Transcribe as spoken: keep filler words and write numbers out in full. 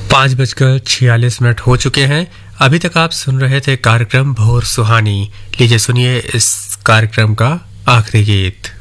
पाँच बजकर छियालीस मिनट हो चुके हैं। अभी तक आप सुन रहे थे कार्यक्रम भोर सुहानी। लीजिए सुनिए इस कार्यक्रम का आखिरी गीत।